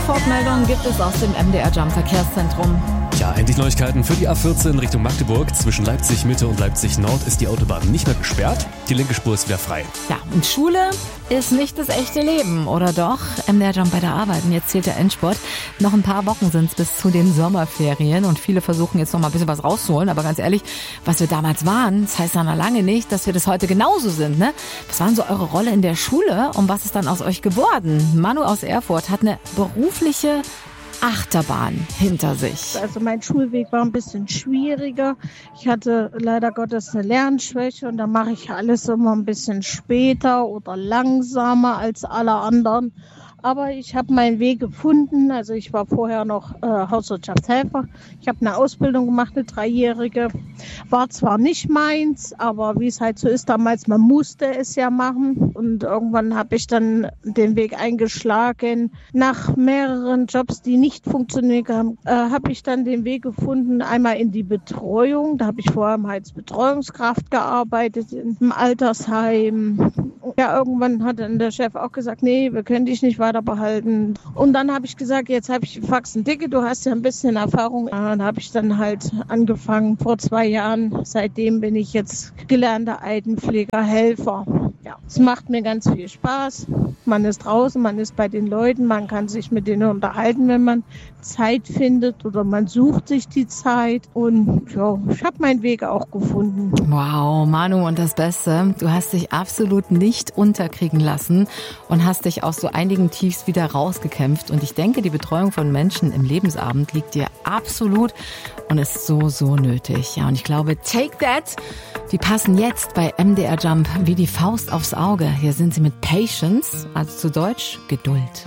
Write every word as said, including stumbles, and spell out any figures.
Sofortmeldungen gibt es aus dem M D R Jump Verkehrszentrum. Ja, endlich Neuigkeiten für die A vierzehn Richtung Magdeburg. Zwischen Leipzig Mitte und Leipzig Nord ist die Autobahn nicht mehr gesperrt. Die linke Spur ist wieder frei. Ja, und Schule ist nicht das echte Leben, oder doch? M D R Jump bei der Arbeit und jetzt zählt der Endspurt. Noch ein paar Wochen sind es bis zu den Sommerferien und viele versuchen jetzt noch mal ein bisschen was rauszuholen. Aber ganz ehrlich, was wir damals waren, das heißt ja noch lange nicht, dass wir das heute genauso sind, ne? Was war denn so eure Rolle in der Schule und was ist dann aus euch geworden? Manu aus Erfurt hat eine berufliche Achterbahn hinter sich. Also mein Schulweg war ein bisschen schwieriger. Ich hatte leider Gottes eine Lernschwäche und da mache ich alles immer ein bisschen später oder langsamer als alle anderen. Aber ich habe meinen Weg gefunden. Also ich war vorher noch äh, Hauswirtschaftshelfer. Ich habe eine Ausbildung gemacht, eine dreijährige. War zwar nicht meins, aber wie es halt so ist damals, man musste es ja machen. Und irgendwann habe ich dann den Weg eingeschlagen. Nach mehreren Jobs, die nicht funktioniert haben, äh, habe ich dann den Weg gefunden, einmal in die Betreuung. Da habe ich vorher als Betreuungskraft gearbeitet, im Altersheim. Ja, irgendwann hat dann der Chef auch gesagt, nee, wir können dich nicht weiter behalten. Und dann habe ich gesagt, jetzt habe ich Faxen dicke, du hast ja ein bisschen Erfahrung. Dann habe ich dann halt angefangen vor zwei Jahren. Seitdem bin ich jetzt gelernter Altenpflegerhelfer. Ja, es macht mir ganz viel Spaß. Man ist draußen, man ist bei den Leuten, man kann sich mit denen unterhalten, wenn man Zeit findet oder man sucht sich die Zeit. Und ja, ich habe meinen Weg auch gefunden. Wow, Manu, und das Beste, du hast dich absolut nicht unterkriegen lassen und hast dich aus so einigen Tiefs wieder rausgekämpft. Und ich denke, die Betreuung von Menschen im Lebensabend liegt dir absolut und ist so, so nötig. Ja, und ich glaube, Take That, die passen jetzt bei M D R Jump wie die Faust aufs Auge. Hier sind sie mit Patience, also zu Deutsch Geduld.